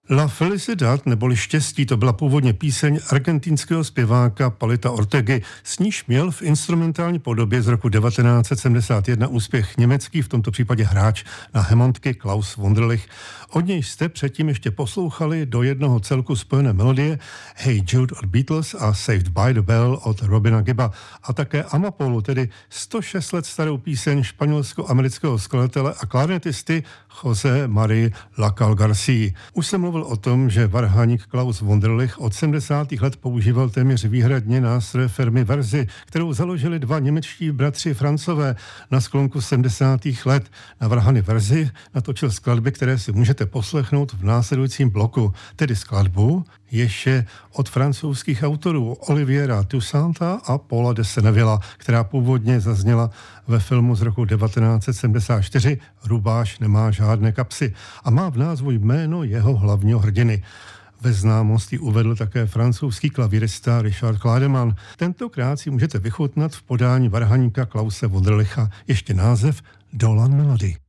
La Felicidad neboli Štěstí, to byla původně píseň argentinského zpěváka Palita Ortegy, s níž měl v instrumentální podobě z roku 1971 úspěch německý, v tomto případě hráč na hemontky Klaus Wunderlich. Od něj jste předtím ještě poslouchali do jednoho celku spojené melodie Hey Jude od Beatles a Saved by the Bell od Robina Gibba a také Amapola, tedy 106 let starou píseň španělsko-amerického skladatele a klarinetisty José Marie Lacal García. Už jsem mluvil o tom, že varhaník Klaus Wunderlich od 70. let používal téměř výhradně nástroje firmy Verzi, kterou založili dva němečtí bratři Francové na sklonku 70. let. Na varhany Verzi natočil skladby, které si můžete poslechnout v následujícím bloku, tedy skladbu ještě od francouzských autorů Oliviera Toussainta a Paula de Sennevilla, která původně zazněla ve filmu z roku 1974 Rubáš nemá žádné kapsy a má v názvu jméno jeho hlavního hrdiny. Ve známost ji uvedl také francouzský klavírista Richard Clayderman. Tentokrát si můžete vychutnat v podání varhaníka Klause Wunderlicha ještě název Dolan Melody.